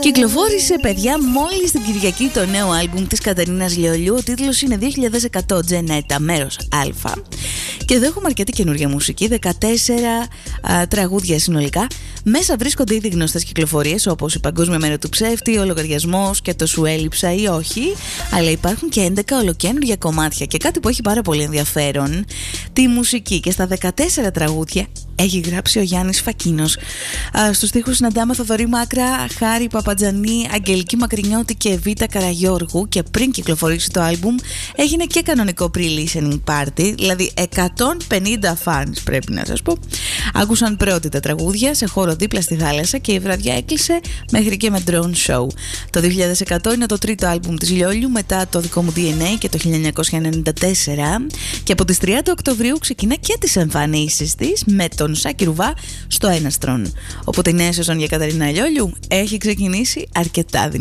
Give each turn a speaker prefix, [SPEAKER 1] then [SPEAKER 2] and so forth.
[SPEAKER 1] Κυκλοφόρησε, παιδιά, μόλις την Κυριακή το νέο άλμπουμ της Κατερίνας Λιολιού. Ο τίτλος είναι 2100 Τζενέτα, μέρος Α. Και εδώ έχουμε αρκετή καινούργια μουσική, 14 τραγούδια συνολικά. Μέσα βρίσκονται ήδη γνωστές κυκλοφορίες όπως η Παγκόσμια Μέρα του Ψεύτη, ο Λογαριασμός και το Σου έλειψα ή όχι. Αλλά υπάρχουν και 11 ολοκαίνουργια κομμάτια. Και κάτι που έχει πάρα πολύ ενδιαφέρον, τη μουσική. Και στα 14 τραγούδια έχει γράψει ο Γιάννης Φακίνος. Στους στίχους συναντάμε Θοδωρή Μάκρα, Χάρη Παπατζανή, Αγγελική Μακρινιώτη και Βίτα Καραγιώργου. Και πριν κυκλοφορήσει το άλμπουμ έγινε και κανονικό pre-listening party, δηλαδή 150 fans πρέπει να σας πω. Άκουσαν πρώτη τα τραγούδια σε χώρο δίπλα στη θάλασσα και η βραδιά έκλεισε μέχρι και με drone show. Το 2100 είναι το τρίτο άλμπουμ της Λιόλιου μετά το δικό μου DNA και το 1994, και από τις 30 Οκτωβρίου ξεκινά και τις εμφανίσεις της με τον Σάκη Ρουβά στο Έναστρον. Οπότε η νέα σεζόν για Κατερίνα Λιόλιου έχει ξεκινήσει αρκετά δυνατά.